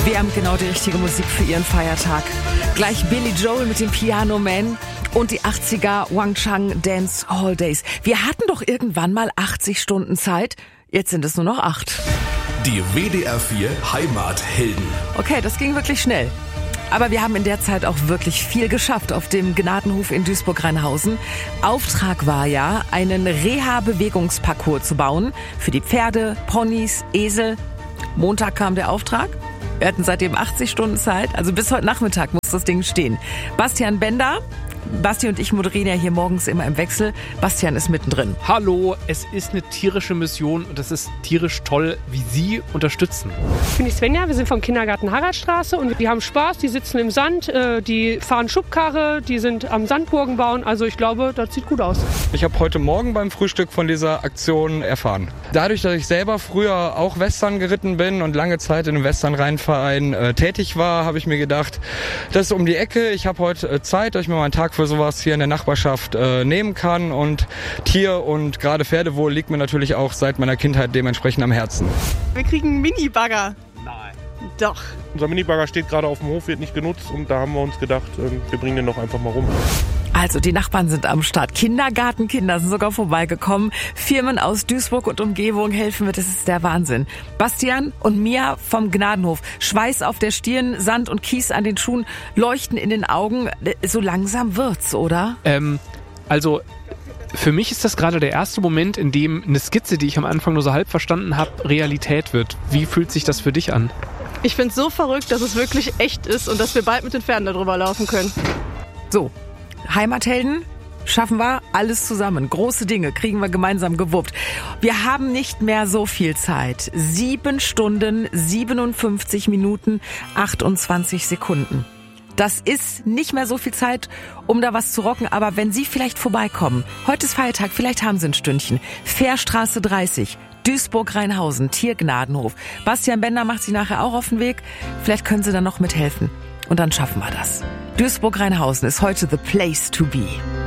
Wir haben genau die richtige Musik für Ihren Feiertag. Gleich Billy Joel mit dem Piano Man und die 80er Wang Chang Dance Hall Days. Wir hatten doch irgendwann mal 80 Stunden Zeit. Jetzt sind es nur noch 8. Die WDR 4 Heimathelden. Okay, das ging wirklich schnell. Aber wir haben in der Zeit auch wirklich viel geschafft auf dem Gnadenhof in Duisburg-Rheinhausen. Auftrag war ja, einen Reha-Bewegungsparcours zu bauen für die Pferde, Ponys, Esel. Montag kam der Auftrag. Wir hatten seitdem 80 Stunden Zeit, also bis heute Nachmittag muss das Ding stehen. Bastian Bender, Basti und ich moderieren ja hier morgens immer im Wechsel. Bastian ist mittendrin. Hallo, es ist eine tierische Mission und es ist tierisch toll, wie Sie unterstützen. Ich bin die Svenja, wir sind vom Kindergarten Haraldstraße und die haben Spaß, die sitzen im Sand, die fahren Schubkarre, die sind am Sandburgen bauen, also ich glaube, das sieht gut aus. Ich habe heute Morgen beim Frühstück von dieser Aktion erfahren. Dadurch, dass ich selber früher auch Western geritten bin und lange Zeit in einem Western-Rennverein tätig war, habe ich mir gedacht, das ist um die Ecke, ich habe heute Zeit, dass ich mir mal einen Tag für sowas hier in der Nachbarschaft nehmen kann und Tier- und gerade Pferdewohl liegt mir natürlich auch seit meiner Kindheit dementsprechend am Herzen. Wir kriegen einen Mini-Bagger. Nein. Doch. Unser Minibagger steht gerade auf dem Hof, wird nicht genutzt und da haben wir uns gedacht, wir bringen den doch einfach mal rum. Also die Nachbarn sind am Start. Kindergartenkinder sind sogar vorbeigekommen. Firmen aus Duisburg und Umgebung helfen mit. Das ist der Wahnsinn. Bastian und Mia vom Gnadenhof. Schweiß auf der Stirn, Sand und Kies an den Schuhen, Leuchten in den Augen. So langsam wird's, oder? Also für mich ist das gerade der erste Moment, in dem eine Skizze, die ich am Anfang nur so halb verstanden habe, Realität wird. Wie fühlt sich das für dich an? Ich find's so verrückt, dass es wirklich echt ist und dass wir bald mit den Pferden darüber laufen können. So, Heimathelden, schaffen wir alles zusammen. Große Dinge kriegen wir gemeinsam gewuppt. Wir haben nicht mehr so viel Zeit. 7 Stunden, 57 Minuten, 28 Sekunden. Das ist nicht mehr so viel Zeit, um da was zu rocken. Aber wenn Sie vielleicht vorbeikommen, heute ist Feiertag, vielleicht haben Sie ein Stündchen. Fährstraße 30, Duisburg-Rheinhausen, Tiergnadenhof. Bastian Bender macht sich nachher auch auf den Weg. Vielleicht können Sie dann noch mithelfen. Und dann schaffen wir das. Duisburg-Rheinhausen ist heute the place to be.